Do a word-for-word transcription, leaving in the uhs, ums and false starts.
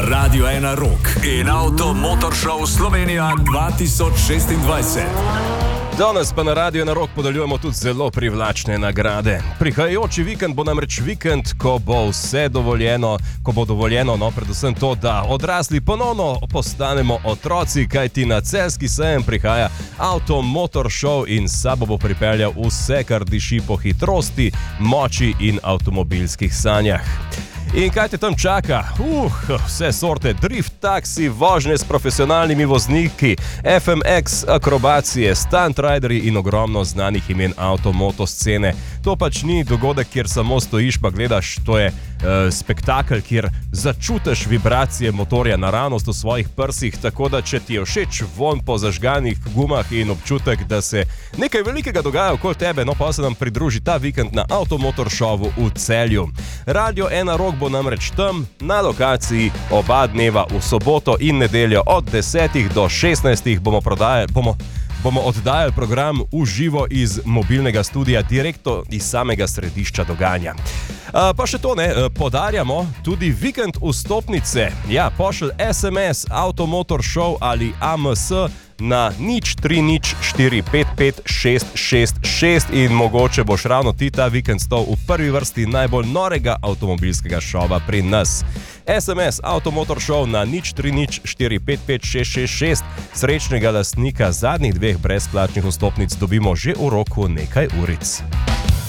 Radio ena Rock in Auto Motor Show Slovenija dva tisoč šestindvajset. Danes pa na Radio ena Rock podeljujemo tudi zelo privlačne nagrade. Prihajajoči vikend bo namreč vikend, ko bo vse dovoljeno, ko bo dovoljeno, no, predvsem to, da odrasli ponovno postanemo otroci, kajti na celjski sejem prihaja Auto Motor Show in s sabo bo pripeljal vse, kar diši po hitrosti, moči in avtomobilskih sanjah. In kaj te tam čaka? Uh, vse sorte drift taksi, vožnje s profesionalnimi vozniki, F M X, akrobacije, stunt rideri in ogromno znanih imen avtomoto scene. To pač ni dogodek, kjer samo stojiš pa gledaš, to je uh, spektakel, kjer začutiš vibracije motorja naravnost v svojih prsih, tako da če ti je všeč vonj po zažganih gumah in občutek, da se nekaj velikega dogaja okoli tebe, no pa se nam pridruži ta vikend na Automotor Showu v Celju. Radio ena Rock bo namreč tam na lokaciji oba dneva v soboto in nedeljo od desetih do šestnajstih bomo prodajali, bomo bomo oddajali program v živo iz mobilnega studia, direktno iz samega središča dogajanja. Pa še to ne, podarjamo tudi vikend vstopnice. Ja, pošelj S M S Automotor Show ali A M S na nič tri nič štiri pet pet šest šest šest in mogoče boš ravno ti ta vikend stal v prvi vrsti najbolj norega avtomobilskega šova pri nas. S M S Automotor Show na nič tri nič štiri pet pet šest šest šest. Srečnega lastnika zadnjih dveh brezplačnih vstopnic dobimo že v roku nekaj uric.